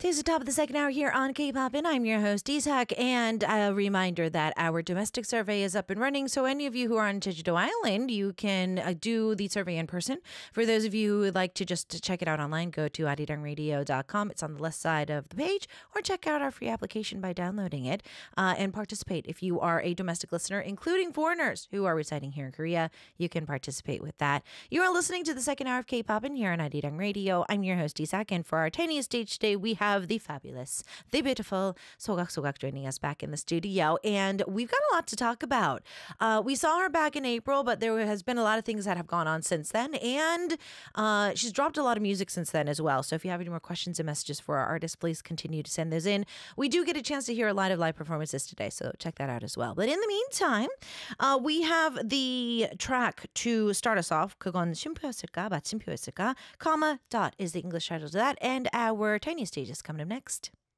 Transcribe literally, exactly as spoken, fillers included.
Today's the top of the second hour here on K-Poppin'. I'm your host, Isak, and a reminder that our domestic survey is up and running. So any of you who are on Jeju-do Island, you can uh, do the survey in person. For those of you who would like to just check it out online, go to arirang radio dot com. It's on the left side of the page, or check out our free application by downloading it uh, and participate. If you are a domestic listener, including foreigners who are residing here in Korea, you can participate with that. You are listening to the second hour of K-Poppin' here on Arirang Radio. I'm your host, Isak, and for our tiniest stage today, we have the fabulous, the beautiful Sogak Sogak joining us back in the studio, and we've got a lot to talk about. Uh, we saw her back in April, but there has been a lot of things that have gone on since then, and uh, she's dropped a lot of music since then as well. So if you have any more questions and messages for our artists, please continue to send those in. We do get a chance to hear a lot of live performances today, so check that out as well. But in the meantime, uh, we have the track to start us off. 그건 쉼표였을까? 마침표였을까? Comma, dot is the English title to that, and our tiny stage is coming up next.